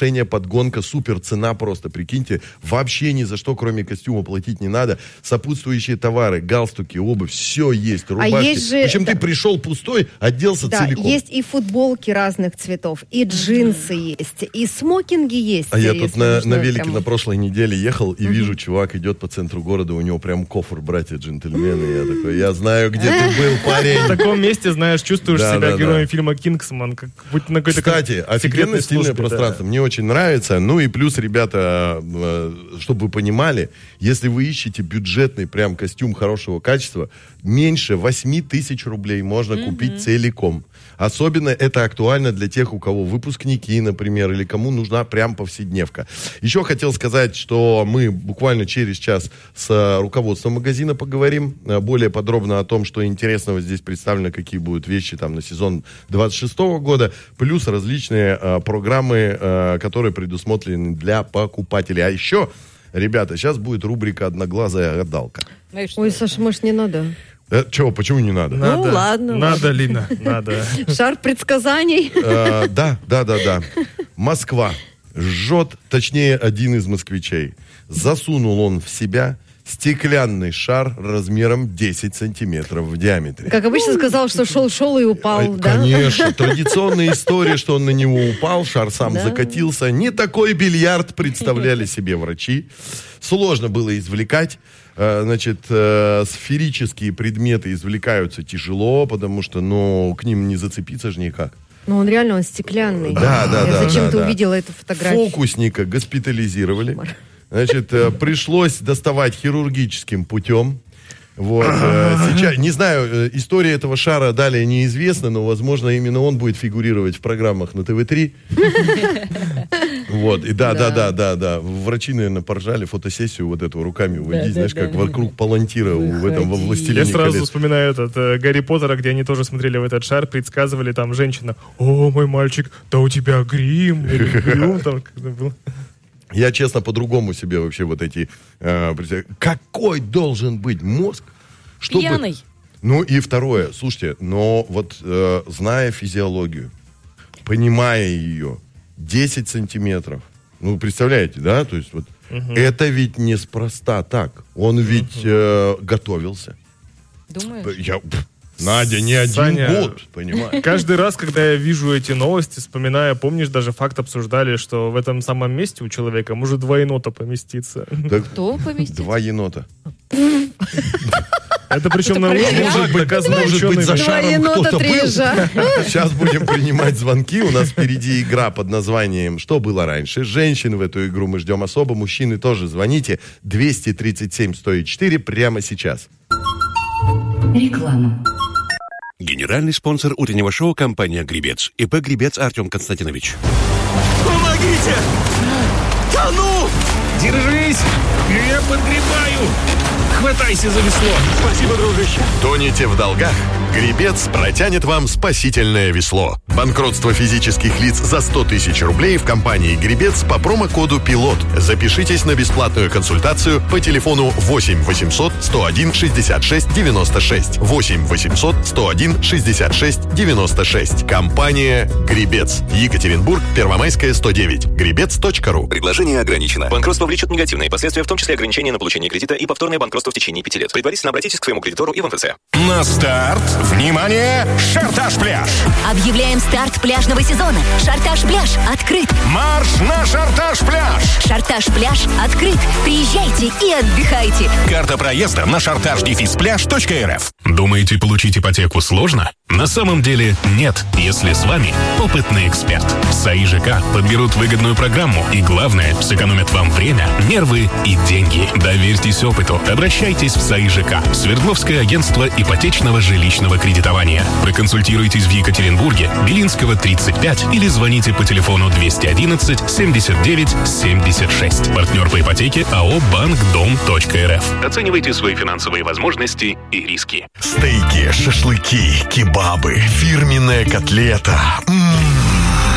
украшения, подгонка, супер цена просто, прикиньте. Вообще ни за что, кроме костюма, платить не надо. Сопутствующие товары, галстуки, обувь, все есть, рубашки. Есть же... Причем ты пришел пустой, оделся целиком. Есть и футболки разных цветов, и джинсы есть, и смокинги есть. А я тут на велике на прошлой неделе ехал и вижу, чувак идет по центру города, у него прям кофр, братья-джентльмены. Я такой, я знаю, где ты был, парень. В таком месте, знаешь, чувствуешь себя героем фильма «Кингсман». Как будь на какой-то Кстати, офигенно стильное пространство. Мне очень нравится. Ну и плюс, ребята, чтобы вы понимали, если вы ищете бюджетный прям костюм хорошего качества, меньше 8 тысяч рублей можно купить целиком. Особенно это актуально для тех, у кого выпускники, например, или кому нужна прям повседневка. Еще хотел сказать, что мы буквально через час с руководством магазина поговорим более подробно о том, что интересного здесь представлено, какие будут вещи там на сезон 26 года, плюс различные программы, которые предусмотрены для покупателей. А еще, ребята, сейчас будет рубрика «Одноглазая гадалка». Ой, Саша, может, не надо? Чего, почему не надо? Надо. Ну, ладно. Надо, Лина, надо. Шар предсказаний. Да. Москва жжет, точнее, один из москвичей. Засунул он в себя стеклянный шар размером 10 сантиметров в диаметре. Как обычно сказал, что шел и упал, да? Конечно, традиционная история, что он на него упал, шар сам закатился. Не такой бильярд представляли себе врачи. Сложно было извлекать. Значит, сферические предметы извлекаются тяжело, потому что, к ним не зацепиться же никак. Ну, он стеклянный. Да. Я зачем-то увидела эту фотографию. Фокусника госпитализировали. Значит, пришлось доставать хирургическим путем. Вот. Сейчас, не знаю, история этого шара далее неизвестна, но, возможно, именно он будет фигурировать в программах на ТВ-3. Вот, и да. Врачи, наверное, поржали фотосессию вот эту руками уводить, знаешь, как вокруг палантира в этом, во «Властелине колец». Я сразу вспоминаю Гарри Поттера, где они тоже смотрели в этот шар, предсказывали там женщина: «О, мой мальчик, да у тебя грим», или грим там как-то был. Я, честно, по-другому себе вообще вот эти... какой должен быть мозг, чтобы... Пьяный. Ну и второе, слушайте, но вот зная физиологию, понимая ее, 10 сантиметров, ну, представляете, да? То есть вот это ведь неспроста так. Он ведь готовился. Думаешь? Надя, не один Саня, год, понимаешь? Каждый раз, когда я вижу эти новости, вспоминаю, помнишь, даже факт обсуждали, что в этом самом месте у человека может 2 енота поместиться. Кто поместится? 2 енота. Это причем Может быть, за шаром кто-то был. Сейчас будем принимать звонки. У нас впереди игра под названием «Что было раньше?». Женщин в эту игру мы ждем особо. Мужчины тоже звоните. 237-104 прямо сейчас. Реклама. Генеральный спонсор утреннего шоу — компания «Гребец». ИП «Гребец» Артем Константинович. Помогите! Тону! Держись! Я подгребаю! Хватайся за весло! Спасибо, дружище! Тонете в долгах? Гребец протянет вам спасительное весло. Банкротство физических лиц за 100 тысяч рублей в компании «Гребец» по промокоду «Пилот». Запишитесь на бесплатную консультацию по телефону 8 800 101 66 96. 8 800 101 66 96. Компания «Гребец». Екатеринбург, Первомайская, 109. Гребец.ру. Предложение ограничено. Банкротство влечет негативные последствия, в том числе ограничение на получение кредита и повторное банкротство в течение 5 лет. Предварительно обратитесь к своему кредитору и в МФЦ. На старт! Внимание! Шартаж-пляж! Объявляем старт пляжного сезона. Шартаж-пляж открыт. Марш на Шартаж-пляж! Шартаж-пляж открыт. Приезжайте и отдыхайте. Карта проезда на шартаж-пляж.рф. Думаете, получить ипотеку сложно? На самом деле нет, если с вами опытный эксперт. САИ ЖК подберут выгодную программу и, главное, сэкономят вам время, нервы и деньги. Доверьтесь опыту. Обращайтесь в САИ ЖК. Свердловское агентство ипотечного жилищного кредитования. Проконсультируйтесь в Екатеринбурге, Белинского, 35 или звоните по телефону 211 79 76. Партнер по ипотеке АО «Банк-Дом.РФ». Оценивайте свои финансовые возможности и риски. Стейки, шашлыки, кебабы, фирменная котлета. В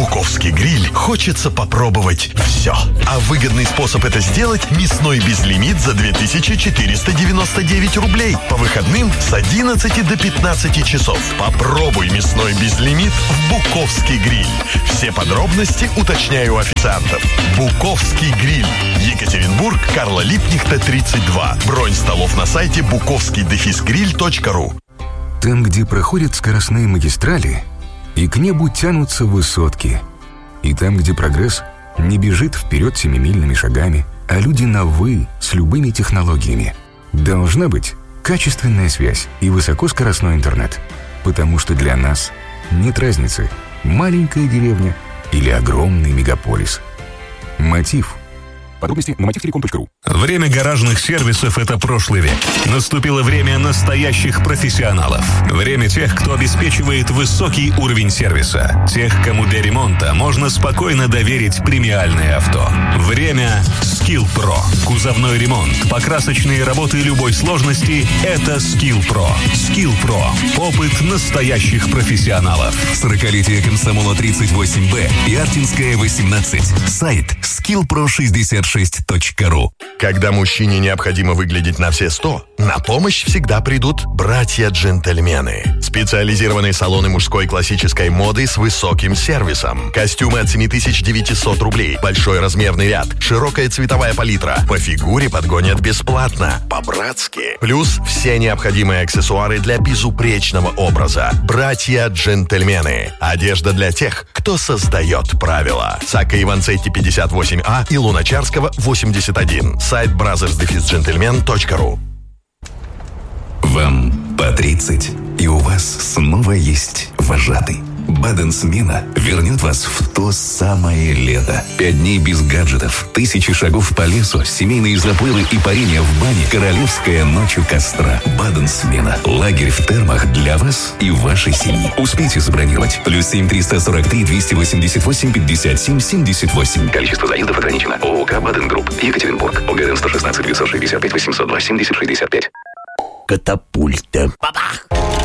Буковский гриль хочется попробовать все. А выгодный способ это сделать – мясной безлимит за 2499 рублей. По выходным с 11 до 15 часов. Попробуй мясной безлимит в Буковский гриль. Все подробности уточняю у официантов. Буковский гриль. Екатеринбург, Карла Липкнехта, 32. Бронь столов на сайте bukovский-grill.ru. Там, где проходят скоростные магистрали, и к небу тянутся высотки. И там, где прогресс не бежит вперед семимильными шагами, а люди на «вы» с любыми технологиями. Должна быть качественная связь и высокоскоростной интернет. Потому что для нас нет разницы, маленькая деревня или огромный мегаполис. Мотив. Подробности на motivtelecom.ru. Время гаражных сервисов – это прошлый век. Наступило время настоящих профессионалов. Время тех, кто обеспечивает высокий уровень сервиса. Тех, кому для ремонта можно спокойно доверить премиальное авто. Время Skill Pro. Кузовной ремонт, покрасочные работы любой сложности – это Skill Pro. Skill Pro. Опыт настоящих профессионалов. 40-летие комсомола 38Б и Артинская 18. Сайт skillpro66.ru. Когда мужчине необходимо выглядеть на все 100, на помощь всегда придут братья-джентльмены. Специализированные салоны мужской классической моды с высоким сервисом. Костюмы от 7900 рублей, большой размерный ряд, широкая цветовая палитра. По фигуре подгонят бесплатно, по-братски. Плюс все необходимые аксессуары для безупречного образа. Братья-джентльмены. Одежда для тех, кто создает правила. Сака Иванцетти 58А и Луначарского 81. Сайт brothers-gentlemen.ru. Вам по 30, и у вас снова есть вожатый. Баден-смена вернет вас в то самое лето. 5 дней без гаджетов, 1000 шагов по лесу, семейные заплывы и парение в бане, королевская ночь у костра. Баден-смена. Лагерь в термах для вас и вашей семьи. Успейте забронировать. +7 343 288 57 78. Количество заездов ограничено. ООК «Баден Групп». Екатеринбург. ОГРН 116 965 802 70 65. Катапульта. Бабах!